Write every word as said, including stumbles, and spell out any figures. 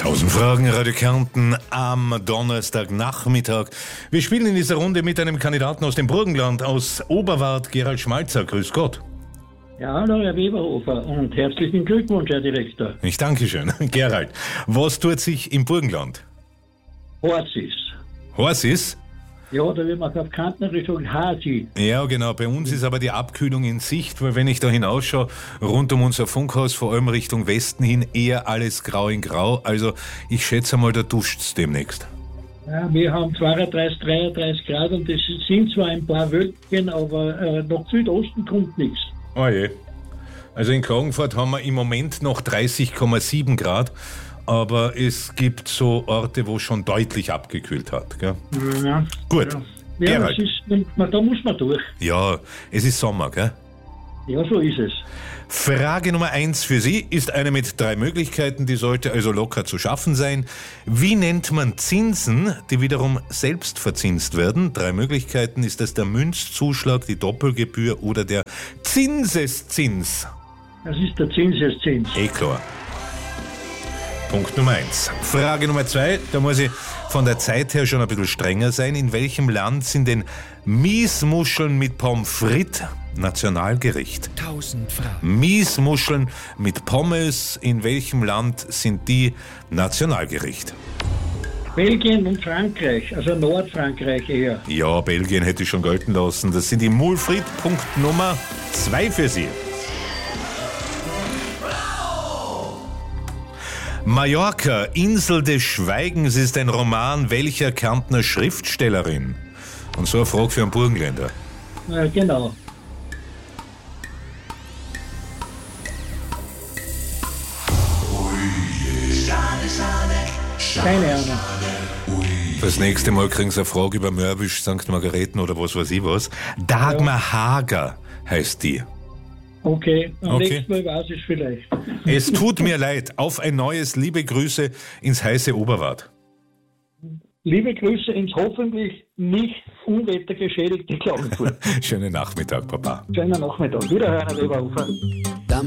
Tausend Fragen, Radio Kärnten am Donnerstagnachmittag. Wir spielen in dieser Runde mit einem Kandidaten aus dem Burgenland, aus Oberwart, Gerald Schmalzer. Grüß Gott. Ja, hallo Herr Weberhofer und herzlichen Glückwunsch, Herr Direktor. Ich danke schön. Gerald, was tut sich im Burgenland? Horsis. Horsis? Ja, da wird man auf Kanten Richtung Hasi. Ja, genau. Bei uns ist aber die Abkühlung in Sicht, weil wenn ich da hinausschaue, rund um unser Funkhaus, vor allem Richtung Westen hin, eher alles grau in grau. Also ich schätze mal, da duscht's demnächst. Ja, wir haben zweiunddreißig, dreiunddreißig Grad und es sind zwar ein paar Wölkchen, aber äh, nach Südosten kommt nichts. Oh je. Also in Klagenfurt haben wir im Moment noch dreißig Komma sieben Grad, aber es gibt so Orte, wo schon deutlich abgekühlt hat. Gell? Ja, Gut. ja. Ja, Gerald. das ist, da muss man durch. Ja, es ist Sommer, gell? Ja, so ist es. Frage Nummer eins für Sie ist eine mit drei Möglichkeiten, die sollte also locker zu schaffen sein. Wie nennt man Zinsen, die wiederum selbst verzinst werden? Drei Möglichkeiten: Ist das der Münzzuschlag, die Doppelgebühr oder der Zinseszins? Das ist der Zinseszins. Eh klar. Punkt Nummer eins. Frage Nummer zwei, da muss ich von der Zeit her schon ein bisschen strenger sein. In welchem Land sind denn Miesmuscheln mit Pommes frites Nationalgericht? Tausend Fragen. Miesmuscheln mit Pommes, in welchem Land sind die Nationalgericht? Belgien und Frankreich, also Nordfrankreich eher. Ja, Belgien hätte ich schon gelten lassen. Das sind die Moule frites. Punkt Nummer zwei für Sie. Mallorca, Insel des Schweigens, ist ein Roman welcher Kärntner Schriftstellerin? Und so eine Frage für einen Burgenländer. Ja, genau. Keine Ahnung. Das nächste Mal kriegen Sie eine Frage über Mörbisch, Sankt Margareten oder was weiß ich was. Dagmar ja. Hager heißt die. Okay, am okay. nächsten Mal weiß ich es vielleicht. Es tut mir leid. Auf ein neues. Liebe Grüße ins heiße Oberwart. Liebe Grüße ins hoffentlich nicht unwettergeschädigte Klagenfurt. Schönen Nachmittag, Papa. Schönen Nachmittag. Wiederhören, Herr Weberhofer.